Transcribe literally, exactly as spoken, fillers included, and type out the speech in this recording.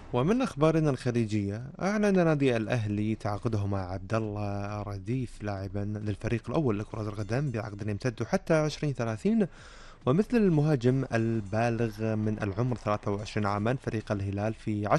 ومن أخبارنا الخليجية، أعلن نادي الأهلي تعاقده مع عبد الله رديف لاعبا للفريق الأول لكرة القدم بعقد يمتد حتى ألفين وثلاثين. ومثل المهاجم البالغ من العمر ثلاثة وعشرين عاما، فريق الهلال في